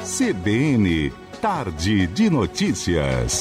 CBN, Tarde de Notícias.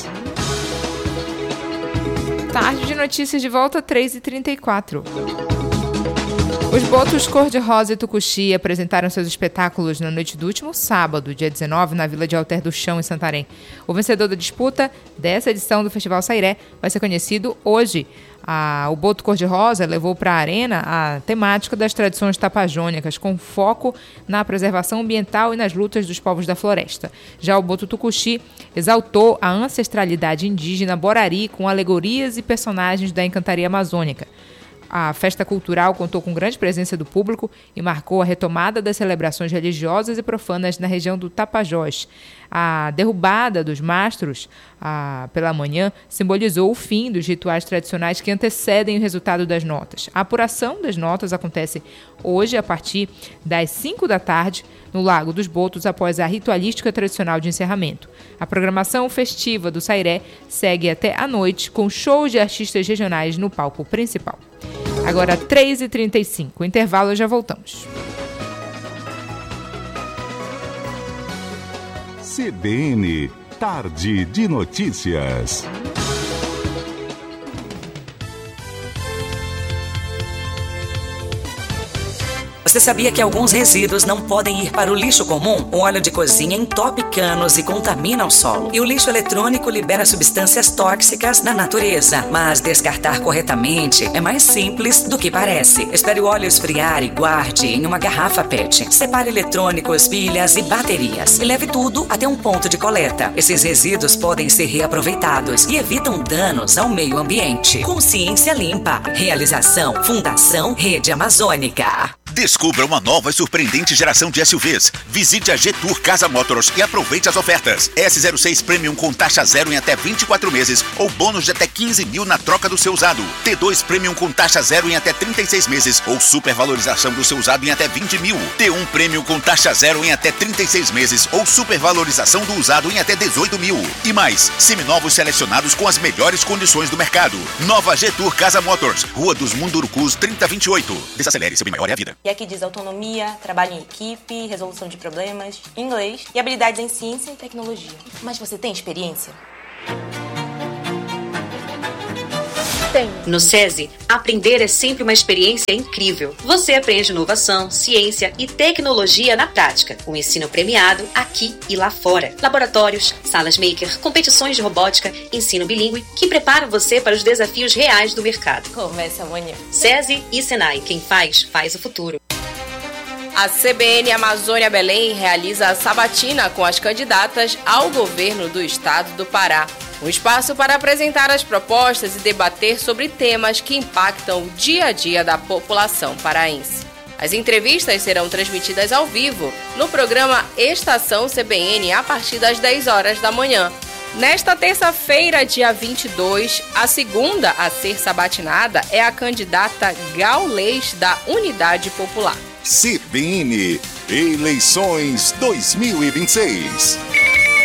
Tarde de Notícias de volta, 3h34. Os Botos Cor-de-Rosa e Tucuxi apresentaram seus espetáculos na noite do último sábado, dia 19, na Vila de Alter do Chão, em Santarém. O vencedor da disputa dessa edição do Festival Sairé vai ser conhecido hoje. O Boto Cor-de-Rosa levou para a arena a temática das tradições tapajônicas, com foco na preservação ambiental e nas lutas dos povos da floresta. Já o Boto Tucuxi exaltou a ancestralidade indígena Borari com alegorias e personagens da encantaria amazônica. A festa cultural contou com grande presença do público e marcou a retomada das celebrações religiosas e profanas na região do Tapajós. A derrubada dos mastros pela manhã simbolizou o fim dos rituais tradicionais que antecedem o resultado das notas. A apuração das notas acontece hoje a partir das 5 da tarde no Lago dos Botos, após a ritualística tradicional de encerramento. A programação festiva do Sairé segue até a noite, com shows de artistas regionais no palco principal. Agora 3h35, intervalo, já voltamos. CBN, Tarde de Notícias. Você sabia que alguns resíduos não podem ir para o lixo comum? O óleo de cozinha entope canos e contamina o solo. E o lixo eletrônico libera substâncias tóxicas na natureza. Mas descartar corretamente é mais simples do que parece. Espere o óleo esfriar e guarde em uma garrafa PET. Separe eletrônicos, pilhas e baterias. E leve tudo até um ponto de coleta. Esses resíduos podem ser reaproveitados e evitam danos ao meio ambiente. Consciência Limpa. Realização Fundação Rede Amazônica. Descubra uma nova e surpreendente geração de SUVs. Visite a G-Tour Casa Motors e aproveite as ofertas. S06 Premium com taxa zero em até 24 meses ou bônus de até 15 mil na troca do seu usado. T2 Premium com taxa zero em até 36 meses ou supervalorização do seu usado em até 20 mil. T1 Premium com taxa zero em até 36 meses ou supervalorização do usado em até 18 mil. E mais, seminovos selecionados com as melhores condições do mercado. Nova G-Tour Casa Motors, Rua dos Mundurucus 3028. Desacelere, seu bem maior é a vida. E aqui diz autonomia, trabalho em equipe, resolução de problemas, inglês e habilidades em ciência e tecnologia. Mas você tem experiência? Tem. No SESI, aprender é sempre uma experiência incrível. Você aprende inovação, ciência e tecnologia na prática. Um ensino premiado aqui e lá fora. Laboratórios, salas maker, competições de robótica, ensino bilíngue que preparam você para os desafios reais do mercado. Começa amanhã. SESI e Senai, quem faz o futuro. A CBN Amazônia Belém realiza a sabatina com as candidatas ao governo do estado do Pará. Um espaço para apresentar as propostas e debater sobre temas que impactam o dia a dia da população paraense. As entrevistas serão transmitidas ao vivo no programa Estação CBN a partir das 10 horas da manhã. Nesta terça-feira, dia 22, a segunda a ser sabatinada é a candidata Gaulês da Unidade Popular. CBN, Eleições 2026.